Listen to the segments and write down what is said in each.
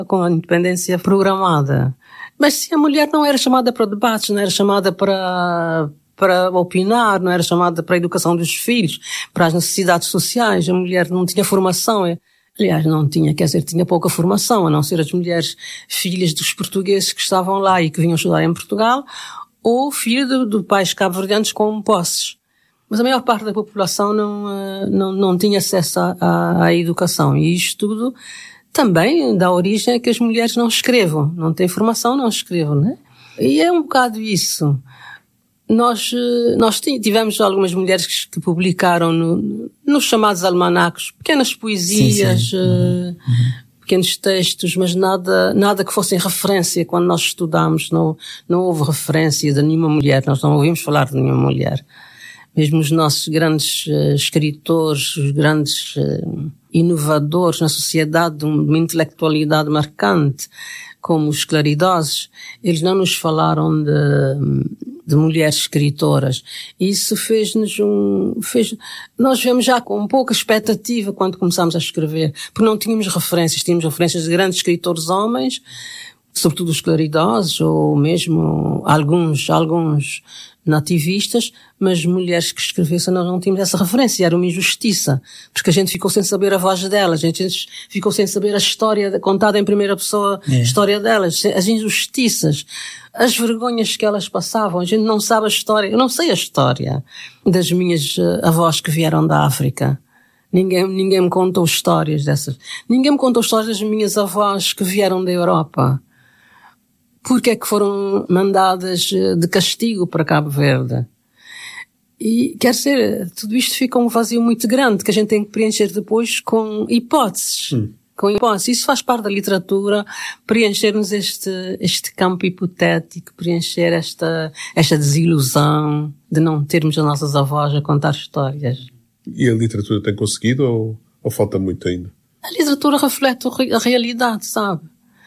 com a independência programada. Mas se a mulher não era chamada para debates, não era chamada para opinar, não era chamada para a educação dos filhos, para as necessidades sociais, a mulher não tinha formação. Aliás, não tinha, quer dizer, tinha pouca formação, a não ser as mulheres filhas dos portugueses que estavam lá e que vinham estudar em Portugal, ou filho de pais cabo-verdianos com posses. Mas a maior parte da população não tinha acesso à educação. E isto tudo também dá origem a que as mulheres não escrevam. Não têm formação, não escrevam, né? E é um bocado isso. Nós tivemos algumas mulheres que publicaram nos chamados almanacos pequenas poesias, sim. Pequenos textos, mas nada que fossem referência quando nós estudámos. Não houve referência de nenhuma mulher, nós não ouvimos falar de nenhuma mulher. Mesmo os nossos grandes escritores, os grandes inovadores na sociedade, de uma intelectualidade marcante, como os claridosos, eles não nos falaram de mulheres escritoras. Isso nós vemos já com pouca expectativa quando começámos a escrever, porque não tínhamos referências. Tínhamos referências de grandes escritores homens, sobretudo os claridosos, ou mesmo alguns nativistas, mas mulheres que escrevessem nós não tínhamos essa referência. Era uma injustiça, porque a gente ficou sem saber a voz delas, a gente ficou sem saber a história contada em primeira pessoa, a história delas, as injustiças, as vergonhas que elas passavam. A gente não sabe a história. Eu não sei a história das minhas avós que vieram da África. Ninguém me contou histórias dessas. Ninguém me contou histórias das minhas avós que vieram da Europa. Porque é que foram mandadas de castigo para Cabo Verde? E, quer dizer, tudo isto fica um vazio muito grande que a gente tem que preencher depois com hipóteses. Isso faz parte da literatura, preenchermos este campo hipotético, preencher esta desilusão de não termos as nossas avós a contar histórias. E a literatura tem conseguido ou falta muito ainda? A literatura reflete a realidade, sabe?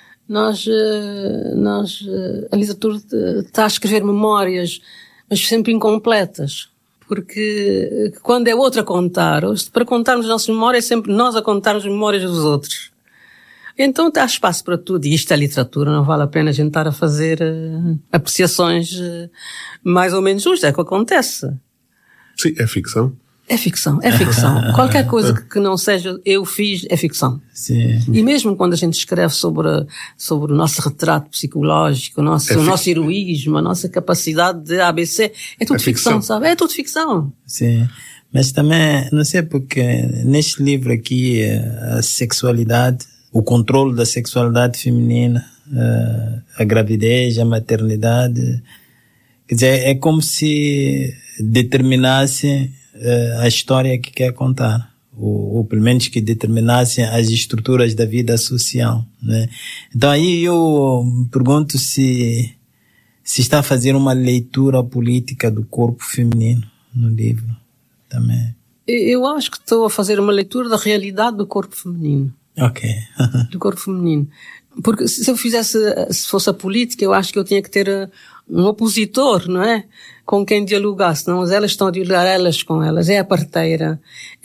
A literatura está a escrever memórias, mas sempre incompletas. Porque quando é outro a contar, para contarmos as nossas memórias, é sempre nós a contarmos as memórias dos outros. Então há espaço para tudo. E isto é literatura, não vale a pena a gente estar a fazer apreciações mais ou menos justas. É o que acontece. Sim, é ficção. É ficção. Qualquer coisa que não seja eu fiz, é ficção. Sim. E mesmo quando a gente escreve sobre o nosso retrato psicológico, o nosso heroísmo, a nossa capacidade de ABC, é tudo ficção, sabe? É tudo ficção. Sim. Mas também, não sei porque, neste livro aqui, a sexualidade, o controle da sexualidade feminina, a gravidez, a maternidade, quer dizer, é como se determinasse a história que quer contar, ou pelo menos que determinassem as estruturas da vida social, né? Então aí eu pergunto se está a fazer uma leitura política do corpo feminino no livro também. Eu acho que estou a fazer uma leitura da realidade do corpo feminino. Ok. Do corpo feminino. Porque se fosse a política, eu acho que eu tinha que ter um opositor, não é? Com quem dialogasse. Não, elas estão a dialogar elas com elas. É a parteira,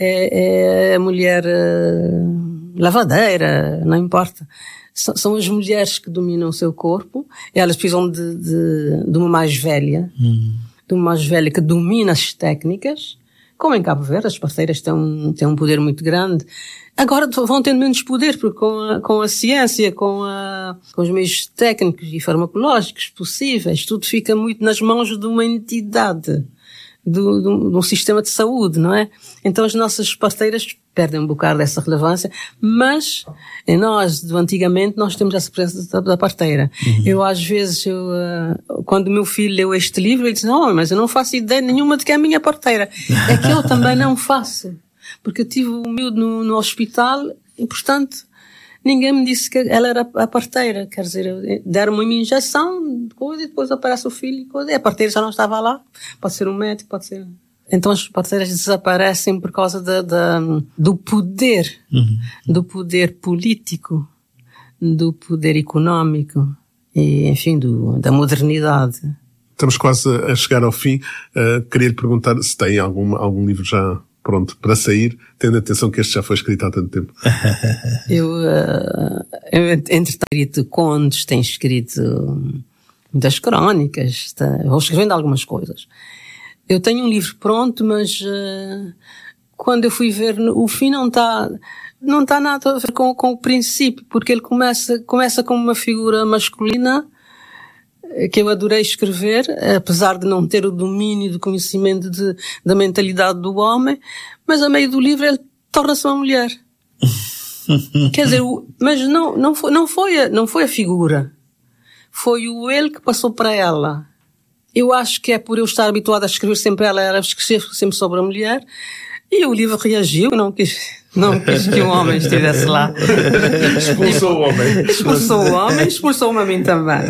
é a mulher lavadeira, não importa. São as mulheres que dominam o seu corpo. Elas precisam de uma mais velha, de uma mais velha que domina as técnicas. Como em Cabo Verde, as parceiras têm um poder muito grande. Agora vão tendo menos poder, porque com a ciência, com os meios técnicos e farmacológicos possíveis, tudo fica muito nas mãos de uma entidade, de um sistema de saúde, não é? Então as nossas parceiras perdem um bocado dessa relevância, mas nós, do antigamente, nós temos essa presença da parteira. Eu, às vezes, quando o meu filho leu este livro, ele diz, não, mas eu não faço ideia nenhuma de que é a minha parteira. É que eu também não faço. Porque eu tive um miúdo no hospital e, portanto, ninguém me disse que ela era a parteira. Quer dizer, deram-me uma injeção, coisa, e depois aparece o filho, coisa, e a parteira já não estava lá. Pode ser um médico, pode ser... Então as parceiras desaparecem por causa do poder, do poder político, do poder económico e, enfim, da modernidade. Estamos quase a chegar ao fim. Queria lhe perguntar se tem algum livro já pronto para sair, tendo atenção que este já foi escrito há tanto tempo? Eu entretanto, escrito contos, tenho escrito muitas crónicas, vou escrevendo algumas coisas. Eu tenho um livro pronto, mas quando eu fui ver, o fim não está nada a ver com o princípio, porque ele começa com uma figura masculina que eu adorei escrever, apesar de não ter o domínio do conhecimento da mentalidade do homem, mas a meio do livro ele torna-se uma mulher. Quer dizer, mas não foi a figura, foi o ele que passou para ela. Eu acho que é por eu estar habituada a escrever sempre ela escrever sempre sobre a mulher, e o livro reagiu, não quis que um homem estivesse lá. Expulsou o homem. Expulsou o homem, expulsou-me a mim também.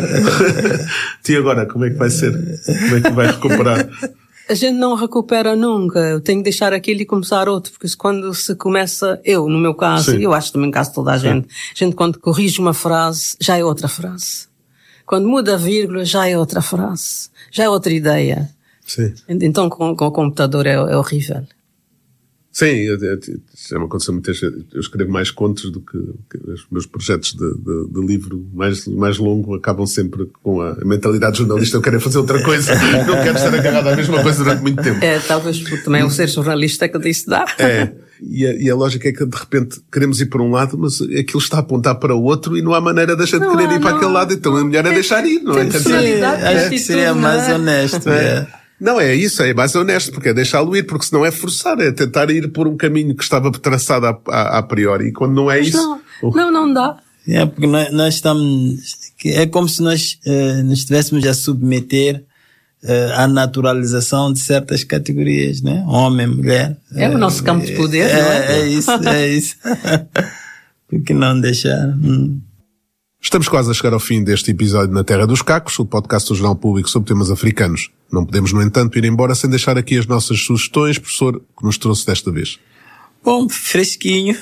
E agora, como é que vai ser? Como é que vai recuperar? A gente não recupera nunca. Eu tenho que deixar aquilo e começar outro, porque quando se começa, no meu caso, eu acho que também no caso de toda a gente quando corrige uma frase, já é outra frase. Quando muda a vírgula, já é outra frase. Já é outra ideia. Sim. Então com o computador é horrível. Sim, já me aconteceu muitas vezes. Eu escrevo mais contos do que os meus projetos de livro mais longo acabam sempre com a mentalidade jornalista. Eu quero fazer outra coisa, não quero estar agarrado à mesma coisa durante muito tempo. Talvez porque também o ser jornalista que disse dá. E a lógica é que de repente queremos ir para um lado, mas aquilo está a apontar para o outro e não há maneira da gente querer ir para aquele lado, então a melhor é deixar ir, não é? Sim, acho que seria mais honesto. Não, é isso, é mais honesto, porque é deixá-lo ir, porque senão é forçar, é tentar ir por um caminho que estava traçado a priori, e quando não é isso... Não dá. Porque nós estamos... É como se nós nos estivéssemos a submeter à naturalização de certas categorias, né? Homem, mulher. É o nosso campo de poder, não é? É isso. Por que não deixar... Estamos quase a chegar ao fim deste episódio na Terra dos Cacos, o podcast do Jornal Público sobre temas africanos. Não podemos, no entanto, ir embora sem deixar aqui as nossas sugestões, professor, que nos trouxe desta vez. Bom, fresquinho.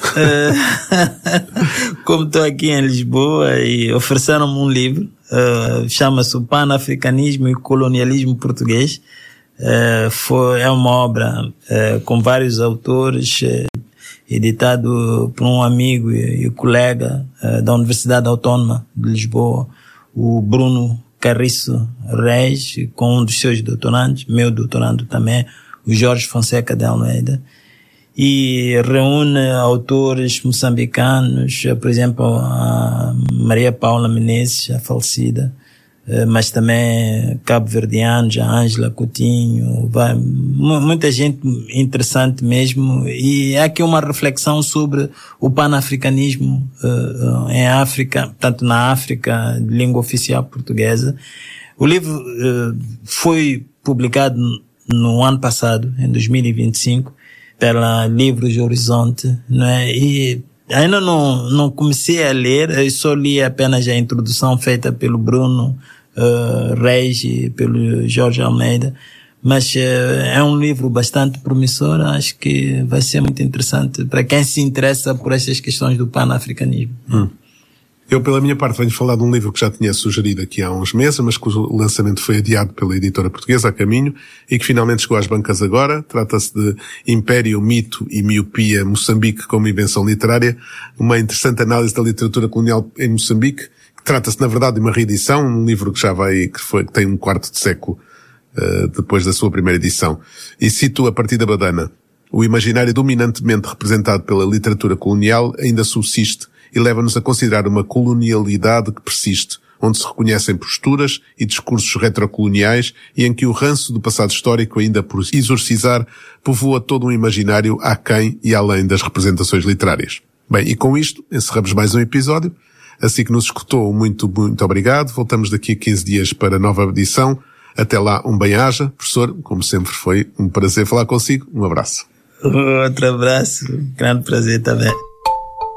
Como estou aqui em Lisboa e ofereceram-me um livro, chama-se O Pan-Africanismo e Colonialismo Português. É uma obra com vários autores, editado por um amigo e colega da Universidade Autónoma de Lisboa, o Bruno Carriço Reis, com um dos seus doutorandos, meu doutorando também, o Jorge Fonseca de Almeida, e reúne autores moçambicanos, por exemplo, a Maria Paula Menezes, a falecida, mas também cabo-verdianos, a Ângela Coutinho, muita gente interessante mesmo, e há aqui uma reflexão sobre o panafricanismo em África, tanto na África, de língua oficial portuguesa. O livro foi publicado no ano passado, em 2025, pela Livros Horizonte, né? E ainda não comecei a ler, eu só li apenas a introdução feita pelo Bruno Reis e pelo Jorge Almeida, mas é um livro bastante promissor, acho que vai ser muito interessante para quem se interessa por essas questões do panafricanismo. Eu, pela minha parte, venho falar de um livro que já tinha sugerido aqui há uns meses, mas cujo lançamento foi adiado pela editora portuguesa, A Caminho, e que finalmente chegou às bancas agora. Trata-se de Império, Mito e Miopia, Moçambique como Invenção Literária, uma interessante análise da literatura colonial em Moçambique, que trata-se, na verdade, de uma reedição, um livro que que tem um quarto de século depois da sua primeira edição, e situa a partir da Badana. O imaginário dominantemente representado pela literatura colonial ainda subsiste e leva-nos a considerar uma colonialidade que persiste, onde se reconhecem posturas e discursos retrocoloniais e em que o ranço do passado histórico, ainda por exorcizar, povoa todo um imaginário aquém e além das representações literárias. Bem, e com isto encerramos mais um episódio. Assim que nos escutou, muito, muito obrigado. Voltamos daqui a 15 dias para a nova edição. Até lá, um bem-aja. Professor, como sempre foi um prazer falar consigo. Um abraço. Outro abraço. Grande prazer também.